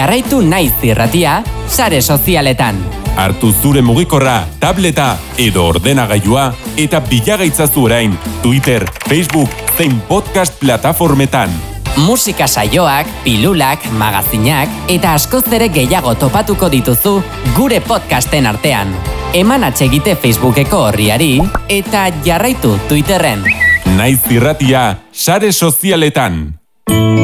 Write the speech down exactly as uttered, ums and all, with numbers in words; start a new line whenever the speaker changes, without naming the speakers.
Jarraitu Naiz Irratia sare sozialetan.
Hartu zure mugikorra, tableta edo ordenagailua eta bilagaitzazu orain Twitter, Facebook zein podcast plataformetan.
Musika saioak, pilulak, magazinak eta askoz ere gehiago topatuko dituzu gure podcasten artean. Eman atsegite Facebookeko orriari eta jarraitu Twitterren.
Naiz Irratia sare sozialetan.